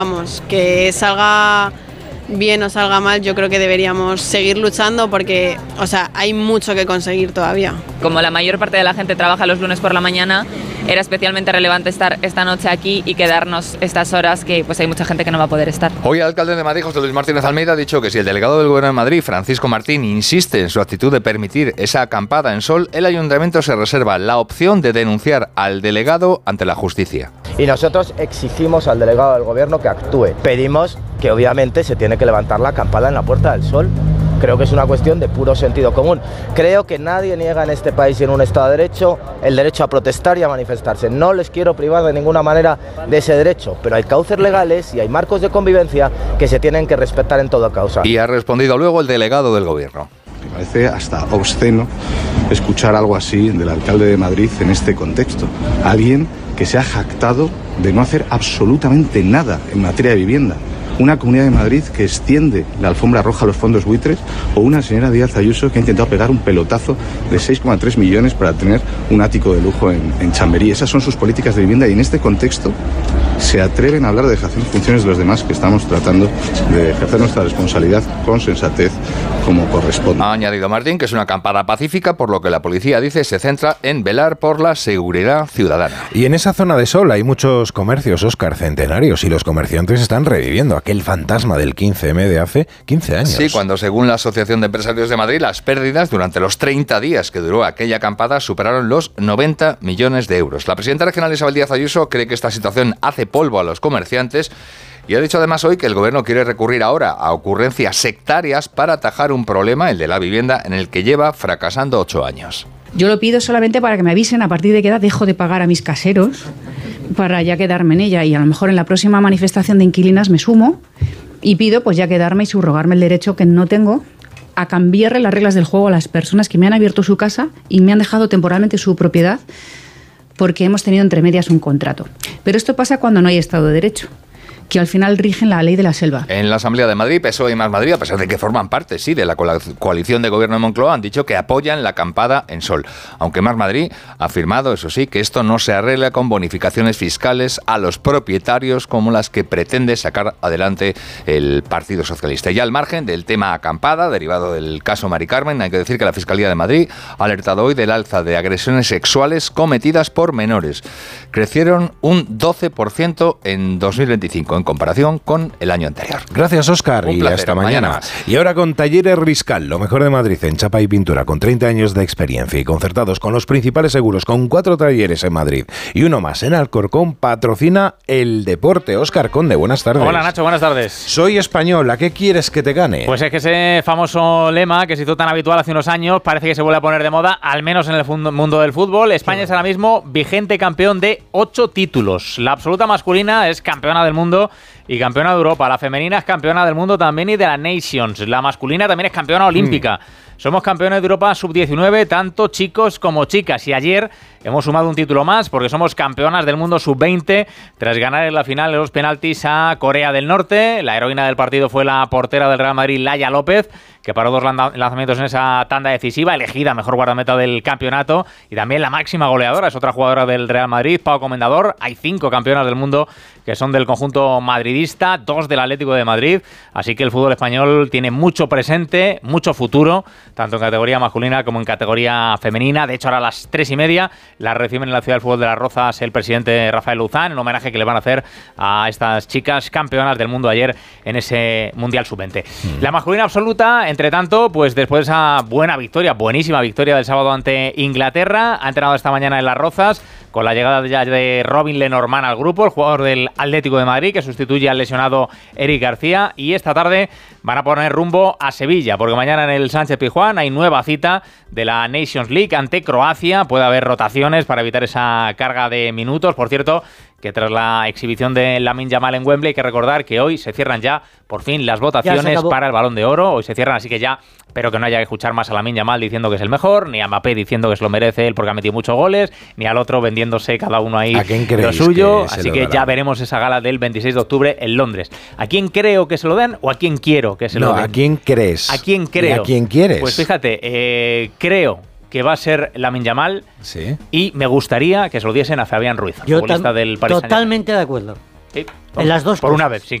Vamos, que salga bien o salga mal, yo creo que deberíamos seguir luchando porque, o sea, hay mucho que conseguir todavía. Como la mayor parte de la gente trabaja los lunes por la mañana, era especialmente relevante estar esta noche aquí y quedarnos estas horas que pues hay mucha gente que no va a poder estar. Hoy el alcalde de Madrid, José Luis Martínez Almeida, ha dicho que si el delegado del Gobierno de Madrid, Francisco Martín, insiste en su actitud de permitir esa acampada en Sol, el ayuntamiento se reserva la opción de denunciar al delegado ante la justicia. Y nosotros exigimos al delegado del Gobierno que actúe. Pedimos que obviamente se tiene que levantar la acampada en la Puerta del Sol. Creo que es una cuestión de puro sentido común. Creo que nadie niega en este país y en un Estado de Derecho el derecho a protestar y a manifestarse. No les quiero privar de ninguna manera de ese derecho, pero hay cauces legales y hay marcos de convivencia que se tienen que respetar en toda causa. Y ha respondido luego el delegado del Gobierno. Me parece hasta obsceno escuchar algo así del alcalde de Madrid en este contexto. Alguien que se ha jactado de no hacer absolutamente nada en materia de vivienda. Una Comunidad de Madrid que extiende la alfombra roja a los fondos buitres, o una señora Díaz Ayuso que ha intentado pegar un pelotazo de 6,3 millones para tener un ático de lujo en Chamberí. Esas son sus políticas de vivienda y en este contexto se atreven a hablar de dejación de funciones de los demás, que estamos tratando de ejercer nuestra responsabilidad con sensatez como corresponde. Ha añadido Martín que es una acampada pacífica, por lo que la policía dice se centra en velar por la seguridad ciudadana. Y en esa zona de Sol hay muchos comercios, Óscar, centenarios, y los comerciantes están reviviendo aquel fantasma del 15M de hace 15 años. Sí, cuando según la Asociación de Empresarios de Madrid, las pérdidas durante los 30 días que duró aquella acampada superaron los 90 millones de euros. La presidenta regional Isabel Díaz Ayuso cree que esta situación hace polvo a los comerciantes y ha dicho además hoy que el gobierno quiere recurrir ahora a ocurrencias sectarias para atajar un problema, el de la vivienda, en el que lleva fracasando 8 años. Yo lo pido solamente para que me avisen a partir de qué edad dejo de pagar a mis caseros para ya quedarme en ella, y a lo mejor en la próxima manifestación de inquilinas me sumo y pido pues ya quedarme y subrogarme el derecho que no tengo a cambiarle las reglas del juego a las personas que me han abierto su casa y me han dejado temporalmente su propiedad porque hemos tenido entre medias un contrato. Pero esto pasa cuando no hay Estado de Derecho, que al final rigen la ley de la selva. En la Asamblea de Madrid, PSOE y Más Madrid, a pesar de que forman parte, sí, de la coalición de gobierno de Moncloa, han dicho que apoyan la acampada en Sol. Aunque Más Madrid ha afirmado, eso sí, que esto no se arregla con bonificaciones fiscales a los propietarios como las que pretende sacar adelante el Partido Socialista. Y ya al margen del tema acampada, derivado del caso Mari Carmen, hay que decir que la Fiscalía de Madrid ha alertado hoy del alza de agresiones sexuales cometidas por menores. Crecieron un 12% en 2025. En comparación con el año anterior. Gracias, Óscar, y placer, hasta mañana. Y ahora con Talleres Riscal, lo mejor de Madrid en chapa y pintura, con 30 años de experiencia y concertados con los principales seguros, con 4 talleres en Madrid y uno más en Alcorcón, patrocina el deporte. Óscar Conde, buenas tardes. Hola, Nacho, buenas tardes. Soy español, ¿a qué quieres que te gane? Pues es que ese famoso lema que se hizo tan habitual hace unos años parece que se vuelve a poner de moda, al menos en el mundo del fútbol. España es ahora mismo vigente campeón de 8 títulos. La absoluta masculina es campeona del mundo y campeona de Europa. La femenina es campeona del mundo también y de la Nations. La masculina también es campeona olímpica. Somos campeones de Europa sub-19, tanto chicos como chicas. Y ayer hemos sumado un título más porque somos campeonas del mundo sub-20 tras ganar en la final de los penaltis a Corea del Norte. La heroína del partido fue la portera del Real Madrid, Laia López, que paró 2 lanzamientos en esa tanda decisiva, elegida mejor guardameta del campeonato, y también la máxima goleadora, es otra jugadora del Real Madrid, Pau Comendador. Hay 5 campeonas del mundo que son del conjunto madridista, 2 del Atlético de Madrid, así que el fútbol español tiene mucho presente, mucho futuro, tanto en categoría masculina como en categoría femenina. De hecho, ahora a las 3:30 la reciben en la Ciudad del Fútbol de Las Rozas el presidente Rafael Luzán, en homenaje que le van a hacer a estas chicas campeonas del mundo ayer en ese Mundial Sub-20. La masculina absoluta, entre tanto, pues después de esa buenísima victoria del sábado ante Inglaterra, ha entrenado esta mañana en Las Rozas con la llegada ya de Robin Lenormand al grupo, el jugador del Atlético de Madrid, que sustituye al lesionado Eric García, y esta tarde van a poner rumbo a Sevilla, porque mañana en el Sánchez-Pizjuán hay nueva cita de la Nations League ante Croacia. Puede haber rotaciones para evitar esa carga de minutos. Por cierto, que tras la exhibición de Lamine Yamal en Wembley, hay que recordar que hoy se cierran ya, por fin, las votaciones para el Balón de Oro. Hoy se cierran, así que ya espero que no haya que escuchar más a Lamine Yamal diciendo que es el mejor, ni a Mbappé diciendo que se lo merece él porque ha metido muchos goles, ni al otro vendiéndose cada uno ahí lo suyo. Así que ya veremos esa gala del 26 de octubre en Londres. ¿A quién creo que se lo den o a quién quiero que se lo den? ¿A quién crees? ¿A quién creo? ¿Y a quién quieres? Pues fíjate, creo que va a ser Lamine Yamal, sí, y me gustaría que se lo diesen a Fabián Ruiz, Yo futbolista del Paris Saint-Germain. Totalmente de acuerdo. Sí, en las dos por cosas. una vez, sí.